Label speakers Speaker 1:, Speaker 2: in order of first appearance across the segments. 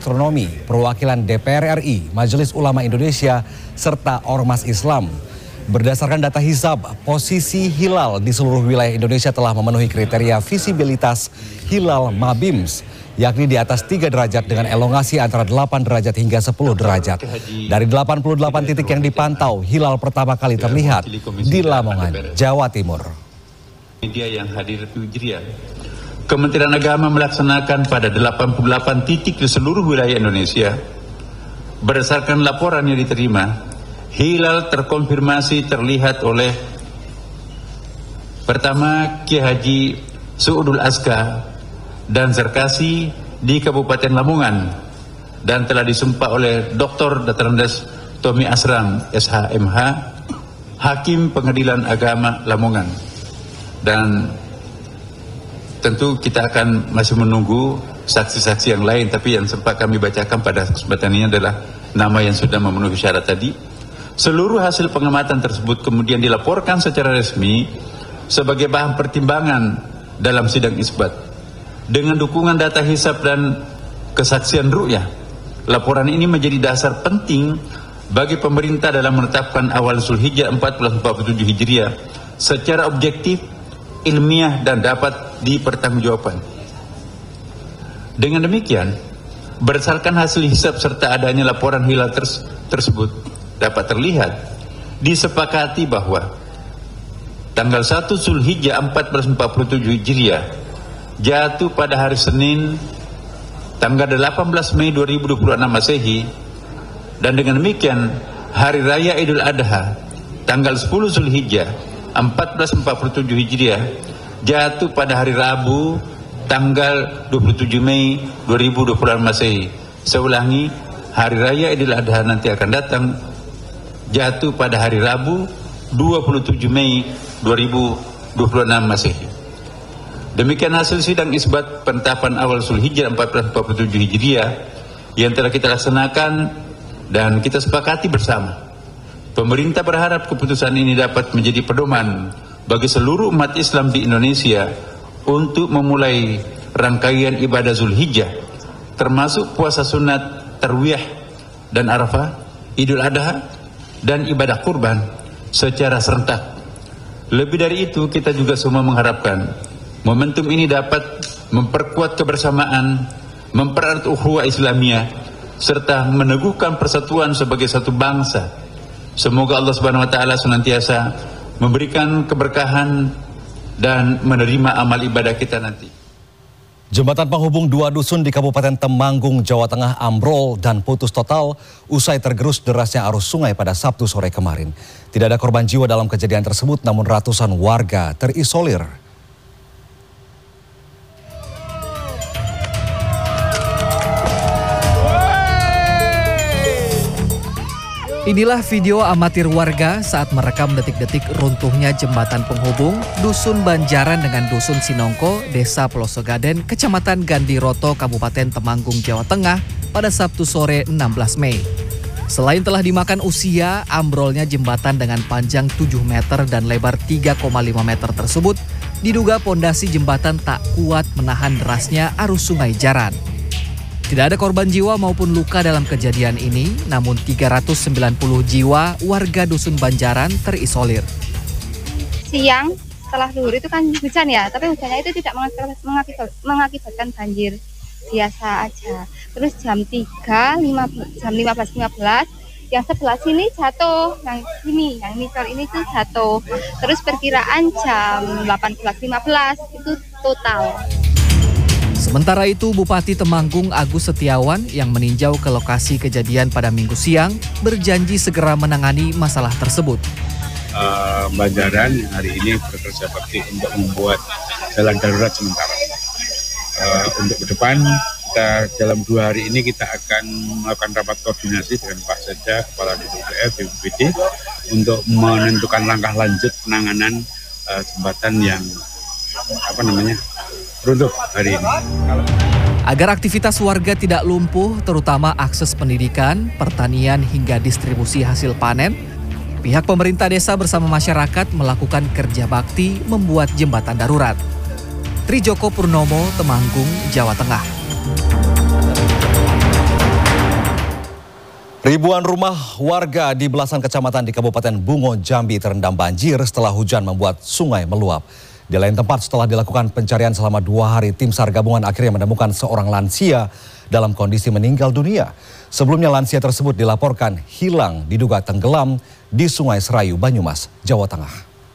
Speaker 1: Astronomi, perwakilan DPR RI, Majelis Ulama Indonesia, serta Ormas Islam. Berdasarkan data hisab, posisi hilal di seluruh wilayah Indonesia telah memenuhi kriteria visibilitas hilal MABIMS, yakni di atas 3 derajat dengan elongasi antara 8 derajat hingga 10 derajat. Dari 88 titik yang dipantau, hilal pertama kali terlihat di Lamongan, Jawa Timur.
Speaker 2: Media yang hadir di Hijriah. Kementerian Agama melaksanakan pada 88 titik di seluruh wilayah Indonesia. Berdasarkan laporan yang diterima, hilal terkonfirmasi terlihat oleh pertama Kiai Haji Suudul Azka dan Zarkasi di Kabupaten Lamongan dan telah disumpah oleh Dr. Dr. Tommy Asram SHMH, Hakim Pengadilan Agama Lamongan. Dan tentu kita akan masih menunggu saksi-saksi yang lain, tapi yang sempat kami bacakan pada kesempatan ini adalah nama yang sudah memenuhi syarat tadi. Seluruh hasil pengamatan tersebut kemudian dilaporkan secara resmi sebagai bahan pertimbangan dalam sidang isbat. Dengan dukungan data hisab dan kesaksian ru'yah, laporan ini menjadi dasar penting bagi pemerintah dalam menetapkan awal Zulhijjah 1447 Hijriah secara objektif, ilmiah dan dapat dipertanggungjawabkan. Dengan demikian, berdasarkan hasil hisab serta adanya laporan hilal tersebut dapat terlihat disepakati bahwa tanggal 1 Zulhijjah 1447 Hijriah jatuh pada hari Senin tanggal 18 Mei 2026 Masehi, dan dengan demikian hari raya Idul Adha tanggal 10 Zulhijjah 1447 Hijriah jatuh pada hari Rabu tanggal 27 Mei 2026 Masehi. Saya ulangi, hari raya Idul Adha nanti akan datang jatuh pada hari Rabu 27 Mei 2026 Masehi. Demikian hasil sidang isbat penetapan awal Zulhijjah 1447 Hijriah yang telah kita laksanakan dan kita sepakati bersama. Pemerintah berharap keputusan ini dapat menjadi pedoman bagi seluruh umat Islam di Indonesia untuk memulai rangkaian ibadah Zulhijjah, termasuk puasa sunat, tarwiyah, dan Arafah, Idul Adha, dan ibadah kurban secara serentak. Lebih dari itu, kita juga semua mengharapkan momentum ini dapat memperkuat kebersamaan, mempererat ukhuwah Islamiyah, serta meneguhkan persatuan sebagai satu bangsa. Semoga Allah Subhanahu wa taala senantiasa memberikan keberkahan dan menerima amal ibadah kita nanti.
Speaker 1: Jembatan penghubung 2 dusun di Kabupaten Temanggung, Jawa Tengah ambrol dan putus total usai tergerus derasnya arus sungai pada Sabtu sore kemarin. Tidak ada korban jiwa dalam kejadian tersebut, namun ratusan warga terisolir.
Speaker 3: Inilah video amatir warga saat merekam detik-detik runtuhnya jembatan penghubung Dusun Banjaran dengan Dusun Sinongko, Desa Pelosogaden, Kecamatan Gandiroto, Kabupaten Temanggung, Jawa Tengah pada Sabtu sore 16 Mei. Selain telah dimakan usia, ambrolnya jembatan dengan panjang 7 meter dan lebar 3,5 meter tersebut diduga pondasi jembatan tak kuat menahan derasnya arus sungai Jaran. Tidak ada korban jiwa maupun luka dalam kejadian ini, namun 390 jiwa warga Dusun Banjaran terisolir.
Speaker 4: Siang setelah zuhur itu kan hujan ya, tapi hujannya itu tidak mengakibatkan banjir, biasa aja. Terus jam 15.15 yang sebelah sini jatuh, yang misal ini tuh jatuh. Terus perkiraan jam 18.15 itu total.
Speaker 3: Sementara itu, Bupati Temanggung Agus Setiawan yang meninjau ke lokasi kejadian pada Minggu siang berjanji segera menangani masalah tersebut.
Speaker 5: Banjaran hari ini bekerja bakti untuk membuat jalan darurat sementara. Untuk ke depan, dalam 2 hari ini kita akan melakukan rapat koordinasi dengan Pak Sekda, Kepala DPR, BPBD untuk menentukan langkah lanjut penanganan jembatan yang runtuh hari ini.
Speaker 3: Agar aktivitas warga tidak lumpuh, terutama akses pendidikan, pertanian hingga distribusi hasil panen, pihak pemerintah desa bersama masyarakat melakukan kerja bakti membuat jembatan darurat. Trijoko Purnomo, Temanggung, Jawa Tengah.
Speaker 1: Ribuan rumah warga di belasan kecamatan di Kabupaten Bungo, Jambi terendam banjir setelah hujan membuat sungai meluap. Di lain tempat, setelah dilakukan pencarian selama 2 hari, tim SAR gabungan akhirnya menemukan seorang lansia dalam kondisi meninggal dunia. Sebelumnya lansia tersebut dilaporkan hilang diduga tenggelam di Sungai Serayu, Banyumas, Jawa Tengah.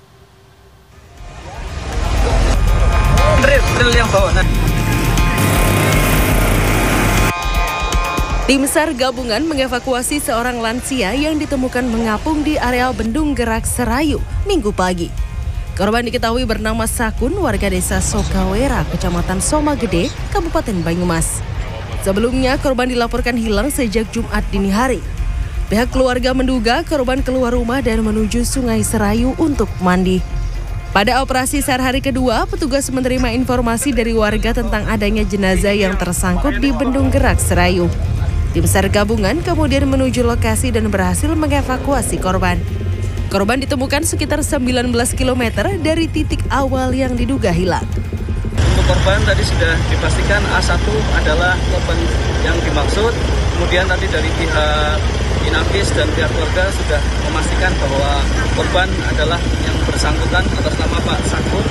Speaker 6: Tim SAR gabungan mengevakuasi seorang lansia yang ditemukan mengapung di areal Bendung Gerak Serayu Minggu pagi. Korban diketahui bernama Sakun, warga desa Sokawera, Kecamatan Somagede, Kabupaten Banyumas. Sebelumnya korban dilaporkan hilang sejak Jumat dini hari. Pihak keluarga menduga korban keluar rumah dan menuju Sungai Serayu untuk mandi. Pada operasi SAR hari kedua, petugas menerima informasi dari warga tentang adanya jenazah yang tersangkut di Bendung Gerak Serayu. Tim SAR gabungan kemudian menuju lokasi dan berhasil mengevakuasi korban. Korban ditemukan sekitar 19 km dari titik awal yang diduga hilang.
Speaker 7: Untuk korban tadi sudah dipastikan A1 adalah korban yang dimaksud. Kemudian tadi dari pihak Inavis dan pihak keluarga sudah memastikan bahwa korban adalah yang bersangkutan atas nama Pak Sakun.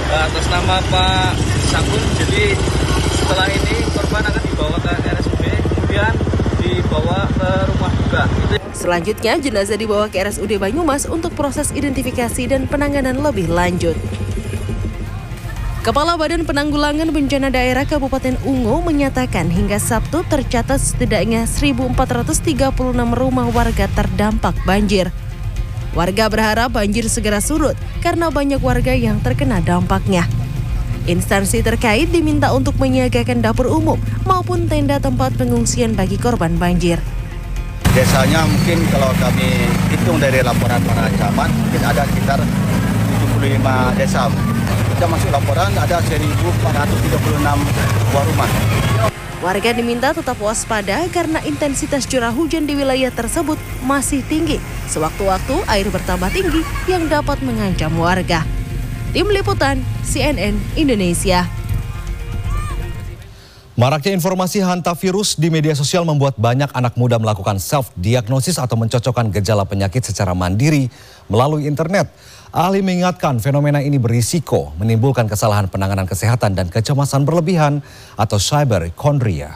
Speaker 7: Jadi setelah ini korban akan dibawa ke RSUD, kemudian dibawa ke rumah duka.
Speaker 6: Selanjutnya jenazah dibawa ke RSUD Banyumas untuk proses identifikasi dan penanganan lebih lanjut. Kepala Badan Penanggulangan Bencana Daerah Kabupaten Ungu menyatakan hingga Sabtu tercatat setidaknya 1.436 rumah warga terdampak banjir. Warga berharap banjir segera surut karena banyak warga yang terkena dampaknya. Instansi terkait diminta untuk menyiagakan dapur umum maupun tenda tempat pengungsian bagi korban banjir.
Speaker 8: Desanya mungkin kalau kami hitung dari laporan para camat, mungkin ada sekitar 75 desa. Kita masuk laporan ada 1.436 buah rumah.
Speaker 6: Warga diminta tetap waspada karena intensitas curah hujan di wilayah tersebut masih tinggi. Sewaktu-waktu air bertambah tinggi yang dapat mengancam warga. Tim Liputan CNN Indonesia.
Speaker 1: Maraknya informasi hantavirus di media sosial membuat banyak anak muda melakukan self-diagnosis atau mencocokkan gejala penyakit secara mandiri melalui internet. Ahli mengingatkan fenomena ini berisiko menimbulkan kesalahan penanganan kesehatan dan kecemasan berlebihan atau cyberchondria.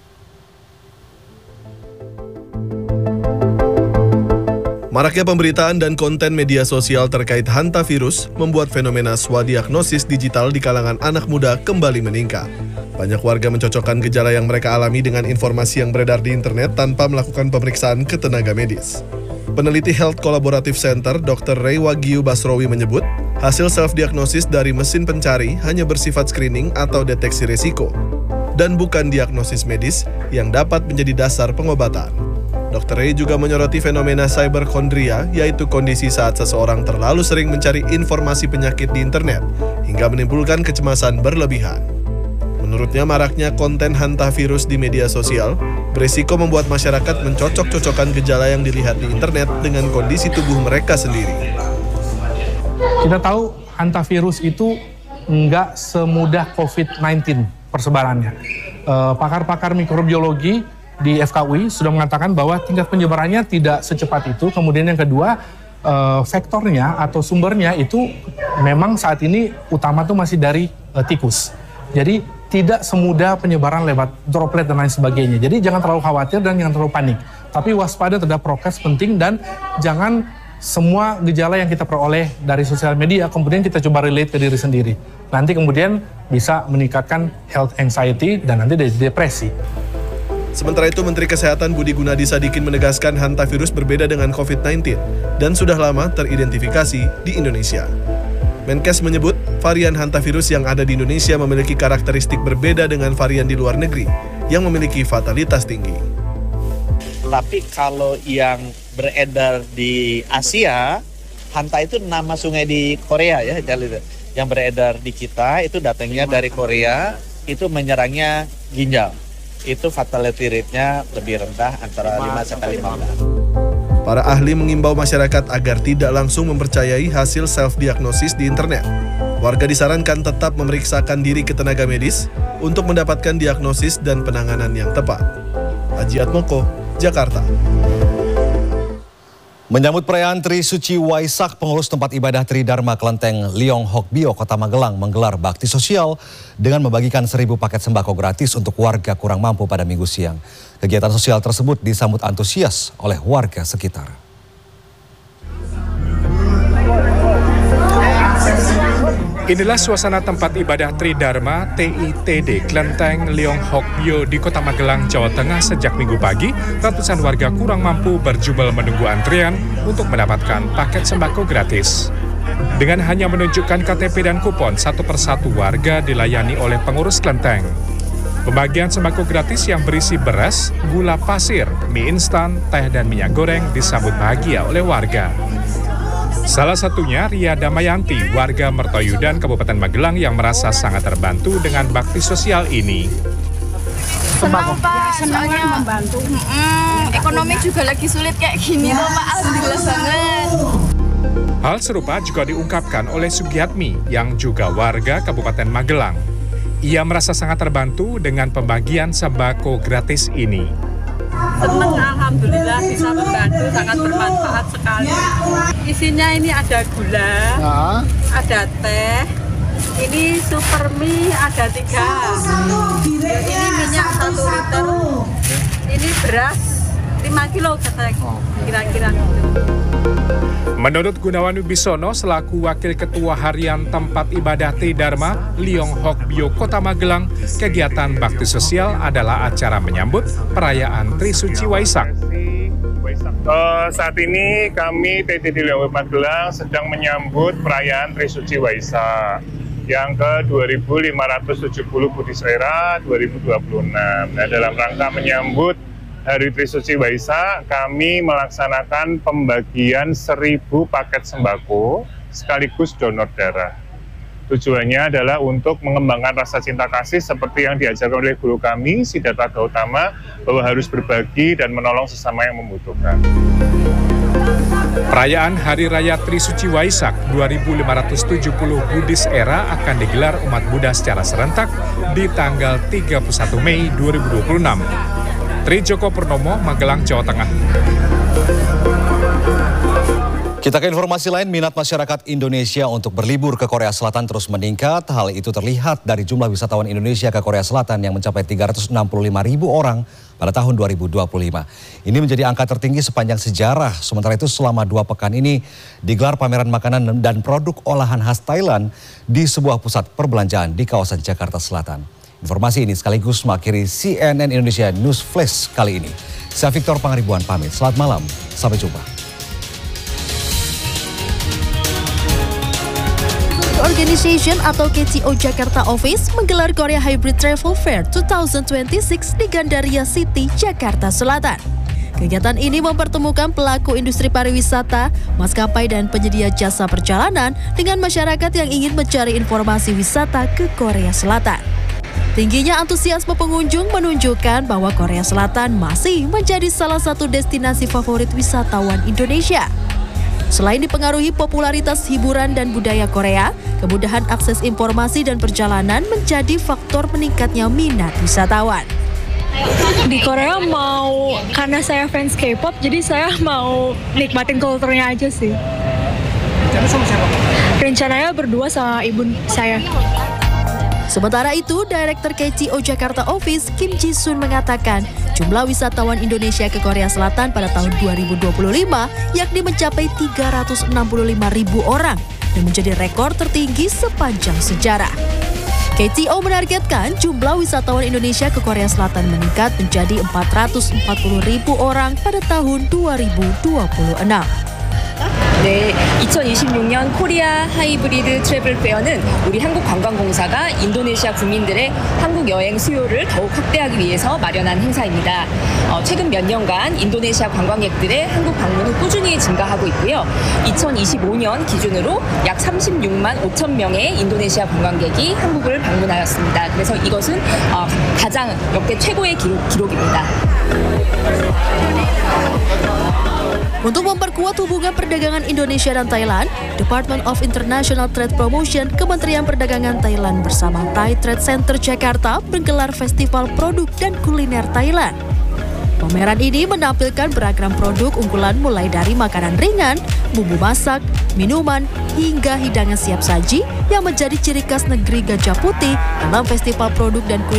Speaker 9: Maraknya pemberitaan dan konten media sosial terkait hantavirus membuat fenomena swadiagnosis digital di kalangan anak muda kembali meningkat. Banyak warga mencocokkan gejala yang mereka alami dengan informasi yang beredar di internet tanpa melakukan pemeriksaan ke tenaga medis. Peneliti Health Collaborative Center Dr. Ray Wagyu Basrowi menyebut, hasil self-diagnosis dari mesin pencari hanya bersifat screening atau deteksi risiko, dan bukan diagnosis medis yang dapat menjadi dasar pengobatan. Dr. Ray juga menyoroti fenomena cyberchondria, yaitu kondisi saat seseorang terlalu sering mencari informasi penyakit di internet, hingga menimbulkan kecemasan berlebihan. Menurutnya, maraknya konten hantavirus di media sosial berisiko membuat masyarakat mencocok-cocokkan gejala yang dilihat di internet dengan kondisi tubuh mereka sendiri.
Speaker 10: Kita tahu hantavirus itu nggak semudah COVID-19 persebarannya. Pakar-pakar mikrobiologi di FKUI sudah mengatakan bahwa tingkat penyebarannya tidak secepat itu. Kemudian yang kedua, vektornya atau sumbernya itu memang saat ini utama tuh masih dari tikus. Jadi tidak semudah penyebaran lewat droplet dan lain sebagainya. Jadi jangan terlalu khawatir dan jangan terlalu panik. Tapi waspada terhadap prokes penting dan jangan semua gejala yang kita peroleh dari sosial media kemudian kita coba relate ke diri sendiri. Nanti kemudian bisa meningkatkan health anxiety dan nanti depresi.
Speaker 9: Sementara itu, Menteri Kesehatan Budi Gunadi Sadikin menegaskan hantavirus berbeda dengan COVID-19 dan sudah lama teridentifikasi di Indonesia. Menkes menyebut varian hantavirus yang ada di Indonesia memiliki karakteristik berbeda dengan varian di luar negeri yang memiliki fatalitas tinggi.
Speaker 11: Tapi kalau yang beredar di Asia, hanta itu nama sungai di Korea ya, yang beredar di kita itu datangnya dari Korea, itu menyerangnya ginjal. Itu fatality rate-nya lebih rendah antara 5-15.
Speaker 9: Para ahli mengimbau masyarakat agar tidak langsung mempercayai hasil self-diagnosis di internet. Warga disarankan tetap memeriksakan diri ke tenaga medis untuk mendapatkan diagnosis dan penanganan yang tepat. Haji Atmoko, Jakarta.
Speaker 1: Menyambut perayaan Tri Suci Waisak, pengurus tempat ibadah Tridharma Kelenteng Liong Hokbyo, Kota Magelang menggelar bakti sosial dengan membagikan 1.000 paket sembako gratis untuk warga kurang mampu pada Minggu siang. Kegiatan sosial tersebut disambut antusias oleh warga sekitar.
Speaker 12: Inilah suasana tempat ibadah Tridharma TITD Kelenteng Liong Hokbyo di Kota Magelang, Jawa Tengah sejak Minggu pagi. Ratusan warga kurang mampu berjubel menunggu antrian untuk mendapatkan paket sembako gratis. Dengan hanya menunjukkan KTP dan kupon, satu persatu warga dilayani oleh pengurus kelenteng. Pembagian sembako gratis yang berisi beras, gula pasir, mie instan, teh dan minyak goreng disambut bahagia oleh warga. Salah satunya Ria Damayanti, warga Mertoyudan, Kabupaten Magelang yang merasa sangat terbantu dengan bakti sosial ini.
Speaker 13: Senang Pak, soalnya membantu. Ekonomi juga lagi sulit kayak gini loh Pak, alhamdulillah banget.
Speaker 12: Hal serupa juga diungkapkan oleh Sugiatmi yang juga warga Kabupaten Magelang. Ia merasa sangat terbantu dengan pembagian sembako gratis ini.
Speaker 14: Senang, alhamdulillah bisa membantu, sangat bermanfaat sekali. Isinya ini ada gula, ada teh, ini super mie ada 3, ini minyak 1 liter, ini beras 5 kilo kira-kira.
Speaker 12: Menurut Gunawan Wibisono selaku Wakil Ketua Harian Tempat Ibadah Tridharma Liong Hokbyo Kota Magelang, kegiatan bakti sosial adalah acara menyambut perayaan Tri Suci Waisak.
Speaker 15: Saat ini kami TITD Liong Magelang sedang menyambut perayaan Tri Suci Waisak yang ke-2570 Buddhisera 2026. Nah, dalam rangka menyambut Hari Tri Suci Waisak, kami melaksanakan pembagian 1.000 paket sembako sekaligus donor darah. Tujuannya adalah untuk mengembangkan rasa cinta kasih seperti yang diajarkan oleh guru kami, Siddhartha Gautama, bahwa harus berbagi dan menolong sesama yang membutuhkan.
Speaker 12: Perayaan Hari Raya Tri Suci Waisak 2570 Buddhisera akan digelar umat Buddha secara serentak di tanggal 31 Mei 2026. Tri Joko Purnomo, Magelang, Jawa Tengah.
Speaker 1: Kita ke informasi lain, minat masyarakat Indonesia untuk berlibur ke Korea Selatan terus meningkat. Hal itu terlihat dari jumlah wisatawan Indonesia ke Korea Selatan yang mencapai 365.000 orang pada tahun 2025. Ini menjadi angka tertinggi sepanjang sejarah. Sementara itu selama 2 pekan ini digelar pameran makanan dan produk olahan khas Thailand di sebuah pusat perbelanjaan di kawasan Jakarta Selatan. Informasi ini sekaligus mengakhiri CNN Indonesia News Flash kali ini. Saya Victor Pangaribuan pamit. Selamat malam, sampai jumpa.
Speaker 6: Organization atau KTO Jakarta Office menggelar Korea Hybrid Travel Fair 2026 di Gandaria City, Jakarta Selatan. Kegiatan ini mempertemukan pelaku industri pariwisata, maskapai dan penyedia jasa perjalanan dengan masyarakat yang ingin mencari informasi wisata ke Korea Selatan. Tingginya antusiasme pengunjung menunjukkan bahwa Korea Selatan masih menjadi salah satu destinasi favorit wisatawan Indonesia. Selain dipengaruhi popularitas hiburan dan budaya Korea, kemudahan akses informasi dan perjalanan menjadi faktor meningkatnya minat wisatawan.
Speaker 16: Di Korea karena saya fans K-pop, jadi saya mau nikmatin kulturnya aja sih.
Speaker 12: Rencana sama siapa?
Speaker 16: Rencananya berdua sama ibu saya.
Speaker 6: Sementara itu, Direktur KTO Jakarta Office Kim Ji-sun mengatakan jumlah wisatawan Indonesia ke Korea Selatan pada tahun 2025 yakni mencapai 365.000 orang dan menjadi rekor tertinggi sepanjang sejarah. KTO menargetkan jumlah wisatawan Indonesia ke Korea Selatan meningkat menjadi 440.000 orang pada tahun 2026.
Speaker 17: 네, 2026년 코리아 하이브리드 트래블 페어는 우리 한국관광공사가 인도네시아 국민들의 한국 여행 수요를 더욱 확대하기 위해서 마련한 행사입니다. 최근 몇 년간 인도네시아 관광객들의 한국 방문은 꾸준히 증가하고 있고요. 2025년 기준으로 약 36만 5천 명의 인도네시아 관광객이 한국을 방문하였습니다. 그래서 이것은 가장 역대 최고의 기록입니다.
Speaker 6: Untuk memperkuat hubungan perdagangan Indonesia dan Thailand, Department of International Trade Promotion Kementerian Perdagangan Thailand bersama Thai Trade Center Jakarta menggelar festival produk dan kuliner Thailand. Pameran ini menampilkan beragam produk unggulan mulai dari makanan ringan, bumbu masak, minuman, hingga hidangan siap saji yang menjadi ciri khas negeri Gajah Putih dalam Festival Produk dan Kuliner